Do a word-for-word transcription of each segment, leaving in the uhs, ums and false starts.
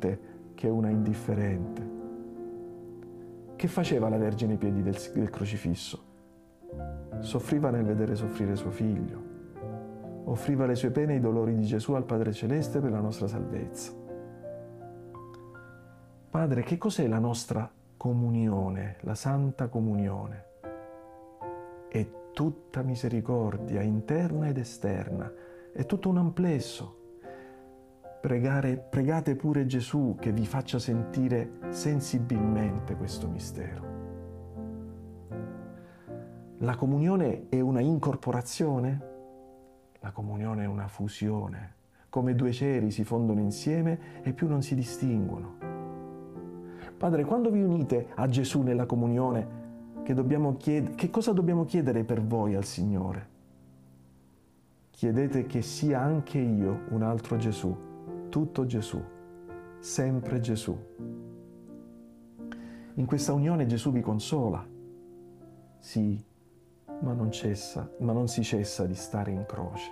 unite che una indifferente. Che faceva la Vergine ai piedi del, del crocifisso? Soffriva nel vedere soffrire suo figlio, offriva le sue pene e i dolori di Gesù al Padre Celeste per la nostra salvezza. Padre, che cos'è la nostra comunione, la Santa Comunione? È tutta misericordia interna ed esterna, è tutto un amplesso. Pregare, pregate pure Gesù che vi faccia sentire sensibilmente questo mistero. La comunione è una incorporazione? La comunione è una fusione. Come due ceri si fondono insieme e più non si distinguono. Padre, quando vi unite a Gesù nella comunione, che, dobbiamo chied- che cosa dobbiamo chiedere per voi al Signore? Chiedete che sia anche io un altro Gesù, tutto Gesù, sempre Gesù. In questa unione Gesù vi consola. Sì, ma non cessa, ma non si cessa di stare in croce.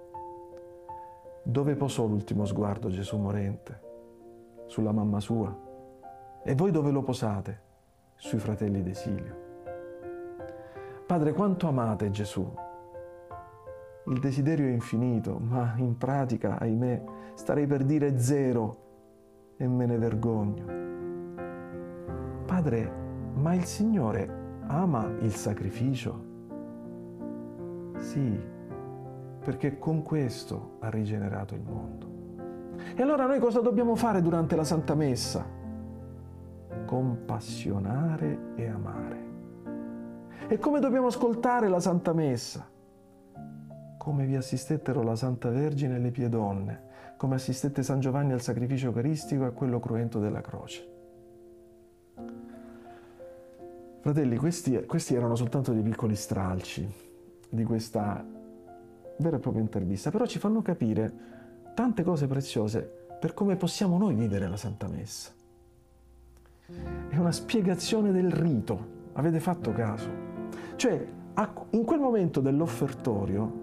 Dove posò l'ultimo sguardo Gesù morente? Sulla mamma sua. E voi dove lo posate? Sui fratelli d'esilio. Padre, quanto amate Gesù? Il desiderio è infinito, ma in pratica, ahimè, starei per dire zero e me ne vergogno. Padre, ma il Signore ama il sacrificio? Sì, perché con questo ha rigenerato il mondo. E allora noi cosa dobbiamo fare durante la Santa Messa? Compassionare e amare. E come dobbiamo ascoltare la Santa Messa? Come vi assistettero la Santa Vergine e le pie donne, come assistette San Giovanni al sacrificio eucaristico e a quello cruento della croce. Fratelli, questi, questi erano soltanto dei piccoli stralci di questa vera e propria intervista, però ci fanno capire tante cose preziose per come possiamo noi vivere la Santa Messa. È una spiegazione del rito, avete fatto caso? Cioè, in quel momento dell'offertorio,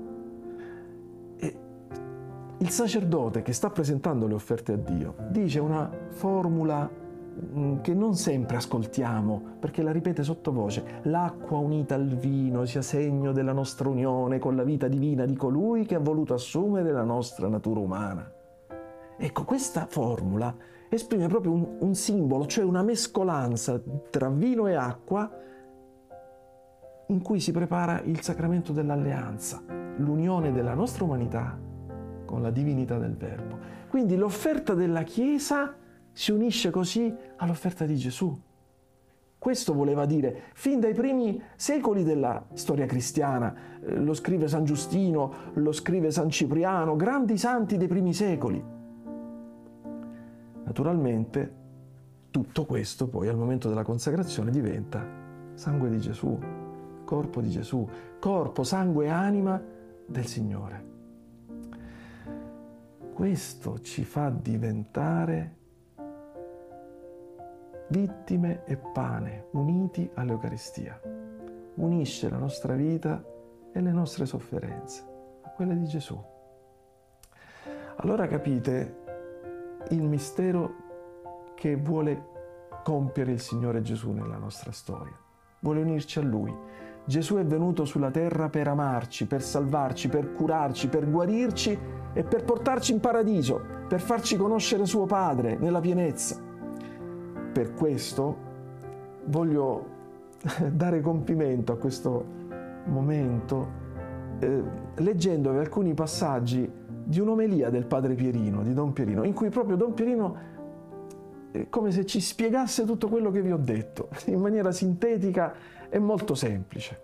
il sacerdote che sta presentando le offerte a Dio dice una formula che non sempre ascoltiamo, perché la ripete sottovoce: l'acqua unita al vino sia segno della nostra unione con la vita divina di colui che ha voluto assumere la nostra natura umana. Ecco, questa formula esprime proprio un, un simbolo, cioè una mescolanza tra vino e acqua in cui si prepara il sacramento dell'alleanza, l'unione della nostra umanità con la divinità del Verbo. Quindi l'offerta della Chiesa si unisce così all'offerta di Gesù. Questo voleva dire, fin dai primi secoli della storia cristiana, eh, lo scrive San Giustino, lo scrive San Cipriano, grandi santi dei primi secoli. Naturalmente, tutto questo poi al momento della consacrazione diventa sangue di Gesù, corpo di Gesù, corpo, sangue e anima del Signore. Questo ci fa diventare vittime e pane uniti all'Eucaristia. Unisce la nostra vita e le nostre sofferenze a quelle di Gesù. Allora capite il mistero che vuole compiere il Signore Gesù nella nostra storia. Vuole unirci a Lui. Gesù è venuto sulla terra per amarci, per salvarci, per curarci, per guarirci e per portarci in paradiso, per farci conoscere suo Padre nella pienezza. Per questo voglio dare compimento a questo momento eh, leggendovi alcuni passaggi di un'omelia del padre Pierino, di Don Pierino, in cui proprio Don Pierino è come se ci spiegasse tutto quello che vi ho detto in maniera sintetica e molto semplice.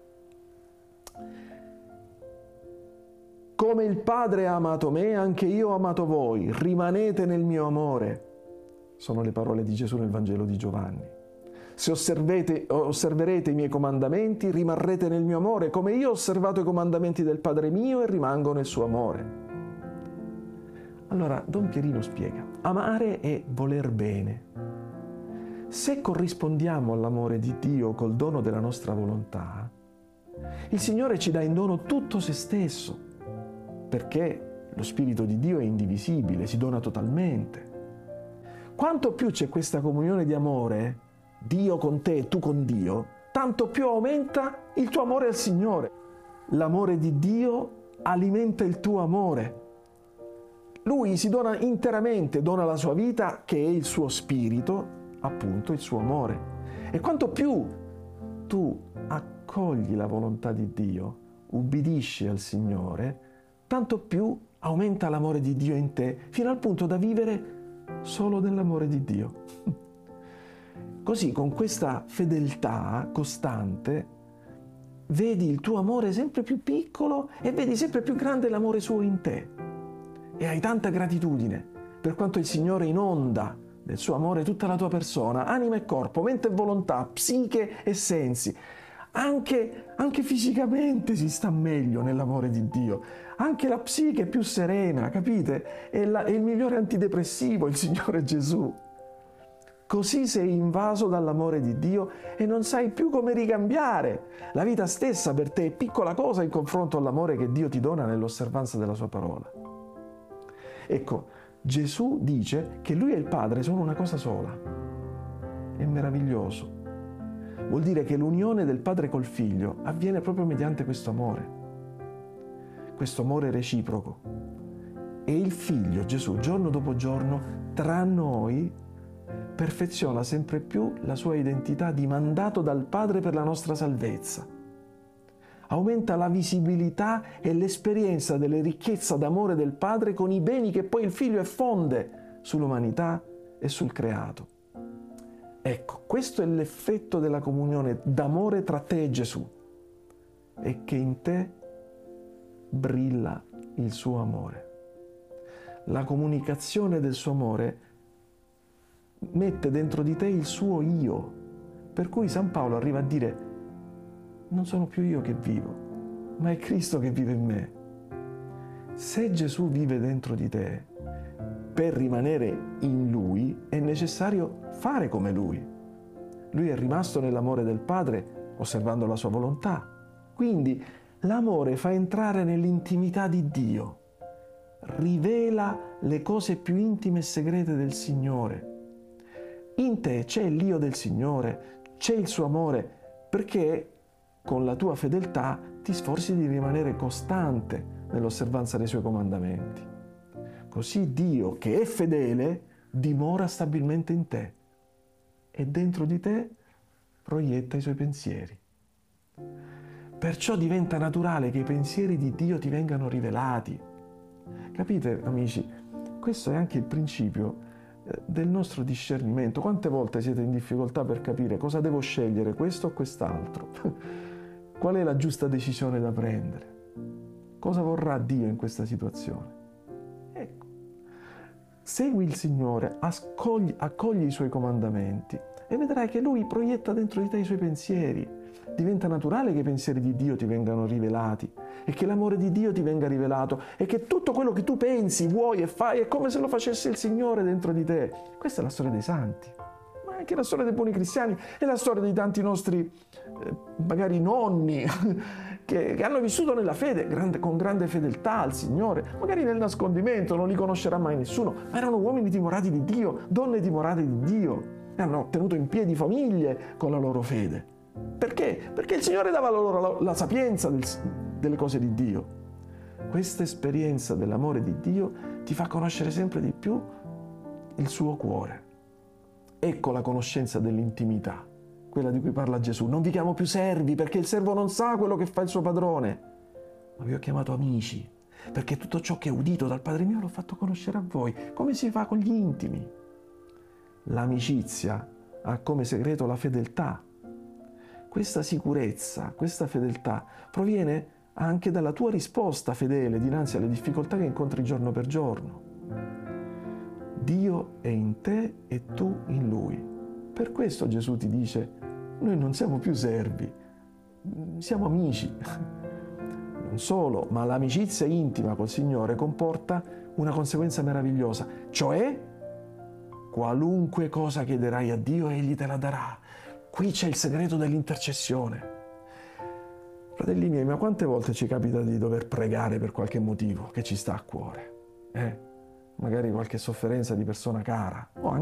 Come il Padre ha amato me, anche io ho amato voi, rimanete nel mio amore. Sono le parole di Gesù nel Vangelo di Giovanni. Se osservete, osserverete i miei comandamenti, rimarrete nel mio amore, come io ho osservato i comandamenti del Padre mio e rimango nel suo amore. Allora, Don Pierino spiega, amare è voler bene. Se corrispondiamo all'amore di Dio col dono della nostra volontà, il Signore ci dà in dono tutto se stesso, perché lo Spirito di Dio è indivisibile, si dona totalmente. Quanto più c'è questa comunione di amore, Dio con te e tu con Dio, tanto più aumenta il tuo amore al Signore. L'amore di Dio alimenta il tuo amore. Lui si dona interamente, dona la sua vita, che è il suo spirito, appunto il suo amore. E quanto più tu accogli la volontà di Dio, ubbidisci al Signore, tanto più aumenta l'amore di Dio in te, fino al punto da vivere solo dell'amore di Dio. Così, con questa fedeltà costante, vedi il tuo amore sempre più piccolo e vedi sempre più grande l'amore suo in te. E hai tanta gratitudine per quanto il Signore inonda del suo amore tutta la tua persona, anima e corpo, mente e volontà, psiche e sensi. Anche, anche fisicamente si sta meglio nell'amore di Dio. Anche la psiche è più serena, capite? È, la, è il migliore antidepressivo, il Signore Gesù. Così sei invaso dall'amore di Dio e non sai più come ricambiare. La vita stessa per te è piccola cosa in confronto all'amore che Dio ti dona nell'osservanza della sua parola. Ecco, Gesù dice che Lui e il Padre sono una cosa sola. È meraviglioso. Vuol dire che l'unione del Padre col Figlio avviene proprio mediante questo amore, questo amore reciproco. E il Figlio, Gesù, giorno dopo giorno, tra noi, perfeziona sempre più la sua identità di mandato dal Padre per la nostra salvezza. Aumenta la visibilità e l'esperienza delle ricchezze d'amore del Padre con i beni che poi il Figlio effonde sull'umanità e sul creato. Ecco, questo è l'effetto della comunione d'amore tra te e Gesù, e che in te brilla il suo amore. La comunicazione del suo amore mette dentro di te il suo io, per cui San Paolo arriva a dire: non sono più io che vivo, ma è Cristo che vive in me. Se Gesù vive dentro di te, per rimanere in Lui è necessario fare come Lui. Lui è rimasto nell'amore del Padre, osservando la sua volontà. Quindi l'amore fa entrare nell'intimità di Dio, rivela le cose più intime e segrete del Signore. In te c'è l'io del Signore, c'è il suo amore, perché con la tua fedeltà ti sforzi di rimanere costante nell'osservanza dei suoi comandamenti. Così Dio, che è fedele, dimora stabilmente in te e dentro di te proietta i suoi pensieri. Perciò diventa naturale che i pensieri di Dio ti vengano rivelati. Capite, amici? Questo è anche il principio del nostro discernimento. Quante volte siete in difficoltà per capire cosa devo scegliere, questo o quest'altro? Qual è la giusta decisione da prendere? Cosa vorrà Dio in questa situazione? Ecco, segui il Signore, accogli, accogli i Suoi comandamenti e vedrai che Lui proietta dentro di te i Suoi pensieri. Diventa naturale che i pensieri di Dio ti vengano rivelati e che l'amore di Dio ti venga rivelato e che tutto quello che tu pensi, vuoi e fai è come se lo facesse il Signore dentro di te. Questa è la storia dei santi, ma anche la storia dei buoni cristiani e la storia di tanti nostri eh, magari nonni che, che hanno vissuto nella fede, grande, con grande fedeltà al Signore, magari nel nascondimento, non li conoscerà mai nessuno, ma erano uomini timorati di Dio, donne timorate di Dio, e hanno tenuto in piedi famiglie con la loro fede. Perché? Perché il Signore dava loro la, la sapienza del, delle cose di Dio. Questa esperienza dell'amore di Dio ti fa conoscere sempre di più il suo cuore. Ecco la conoscenza dell'intimità, quella di cui parla Gesù. Non vi chiamo più servi, perché il servo non sa quello che fa il suo padrone, ma vi ho chiamato amici, perché tutto ciò che ho udito dal Padre mio l'ho fatto conoscere a voi, come si fa con gli intimi. L'amicizia ha come segreto la fedeltà. Questa sicurezza, questa fedeltà proviene anche dalla tua risposta fedele dinanzi alle difficoltà che incontri giorno per giorno. Dio è in te e tu in Lui. Per questo Gesù ti dice: noi non siamo più servi, siamo amici. Non solo, ma l'amicizia intima col Signore comporta una conseguenza meravigliosa, cioè qualunque cosa chiederai a Dio, Egli te la darà. Qui c'è il segreto dell'intercessione. Fratelli miei, ma quante volte ci capita di dover pregare per qualche motivo che ci sta a cuore? Eh? Magari qualche sofferenza di persona cara, o anche